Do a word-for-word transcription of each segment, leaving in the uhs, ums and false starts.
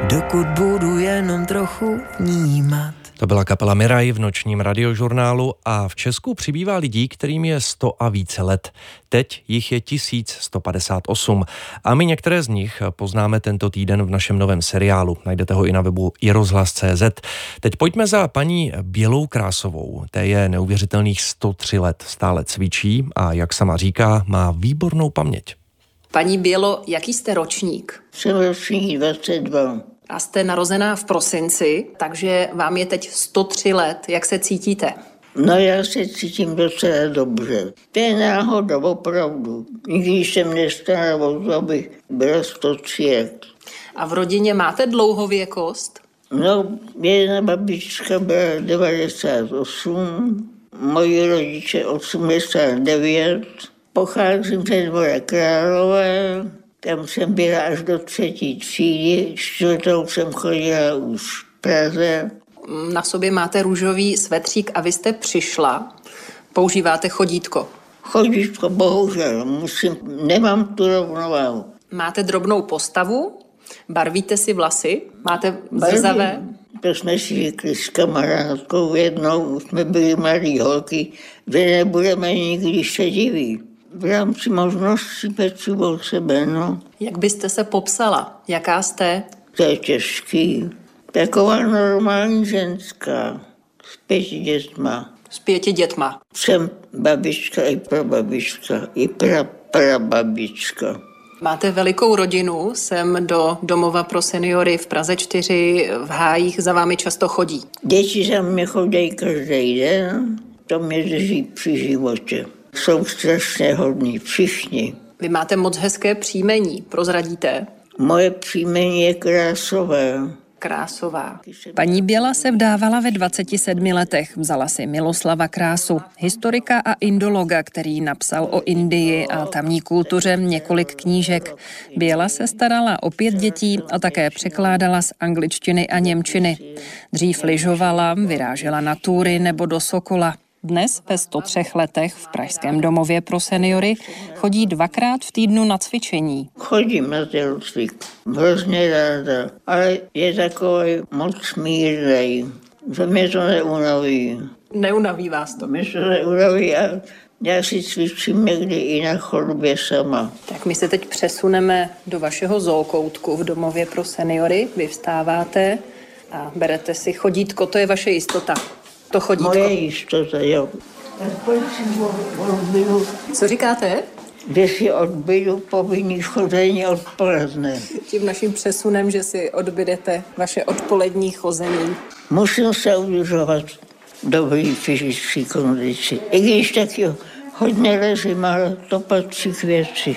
dokud budu jenom trochu vnímat. To byla kapela Miraj v nočním radiožurnálu a v Česku přibývá lidí, kterým je sto a více let. Teď jich je tisíc sto padesát osm a my některé z nich poznáme tento týden v našem novém seriálu. Najdete ho i na webu i rozhlas tečka cé zet. Teď pojďme za paní Bělou Krásovou. Té je neuvěřitelných sto tři let, stále cvičí a jak sama říká, má výbornou paměť. Paní Bělo, jaký jste ročník? Jsem ročník dvacet dva. A jste narozená v prosinci, takže vám je teď sto tři let. Jak se cítíte? No já se cítím docela dobře. To je náhoda, opravdu. Nikdy jsem nestarala o to, abych byla sto tři let. A v rodině máte dlouhověkost? No, jedna babička byla devadesát osm, moji rodiče osmdesát devět, pocházím ze Dvora Králové, tam jsem byla až do třetí třídy, čtvrtou jsem chodila už v Praze. Na sobě máte růžový svetřík a vy jste přišla. Používáte chodítko? Chodítko, bohužel, musím, nemám tu rovnováhu. Máte drobnou postavu? Barvíte si vlasy? Máte zrzavé? To jsme si řekli s kamarádkou jednou, jsme byli malí holky, že nebudeme nikdy šediví. V rámci možností peču o sebe, no. Jak byste se popsala? Jaká jste? To je těžký. Taková normální ženská. S pěti dětma. S pěti dětma. Jsem babička i prababička. I pra, prababička. Máte velikou rodinu, sem do domova pro seniory v Praze čtyři, v Hájích za vámi často chodí. Děti za mě chodí každý den, to mě drží při životě. Jsou strašně hodní, všichni. Vy máte moc hezké příjmení, prozradíte? Moje příjmení je Krásové. Krásová. Paní Běla se vdávala ve dvaceti sedmi letech. Vzala si Miloslava Krásu, historika a indologa, který napsal o Indii a tamní kultuře několik knížek. Běla se starala o pět dětí a také překládala z angličtiny a němčiny. Dřív lyžovala, vyrážela na túry nebo do Sokola. Dnes ve sto třech letech v pražském domově pro seniory chodí dvakrát v týdnu na cvičení. Chodím na tělocvik, hrozně ráda, ale je takový moc mírnej, že mě to neunaví. Neunaví vás to? Mě to neunaví a já si cvičím někdy i na chodbě sama. Tak my se teď přesuneme do vašeho zookoutku v domově pro seniory. Vy vstáváte a berete si chodítko, to je vaše jistota. To chodítko. Moje jistota, jo. Tak pojď si odbydu. Co říkáte? Kde si odbydu povinný chození odpoledne. Tím naším přesunem, že si odbydete vaše odpolední chození. Musím se udržovat dobrý fyzický kondici. I když taky hodně ležím, ale to patří k věci.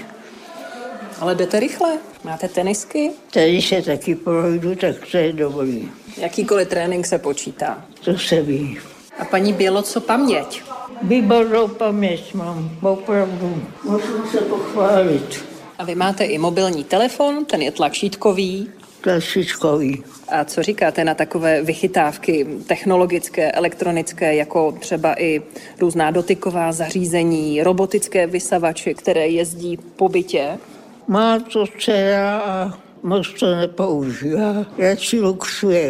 Ale jdete rychle? Máte tenisky? Tady se taky projdu, tak to je dobrý. Jakýkoliv trénink se počítá. To se ví. A paní Bělo, co paměť? Výbornou paměť mám, opravdu. Musím se pochválit. A vy máte i mobilní telefon, ten je tlačítkový. Tlačítkový. A co říkáte na takové vychytávky technologické, elektronické, jako třeba i různá dotyková zařízení, robotické vysavače, které jezdí po bytě? Má to dcera a moc to nepoužívá. Radši luxuje.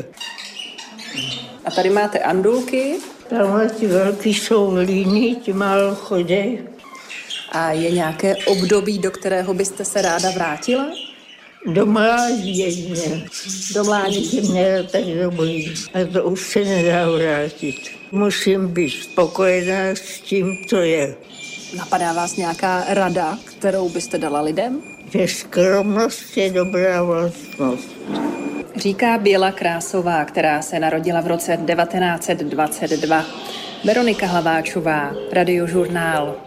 A tady máte andulky. Tamhle ty velký jsou líní, ti málo chodí. A je nějaké období, do kterého byste se ráda vrátila? Do mládí jedině. Do mládí. Ty měla tak dobrý. A to už se nedá vrátit. Musím být spokojená s tím, co je. Napadá vás nějaká rada, kterou byste dala lidem? Že skromnost je dobrá vlastnost. Říká Běla Krásová, která se narodila v roce devatenáct set dvacet dva. Veronika Hlaváčová, Radiožurnál.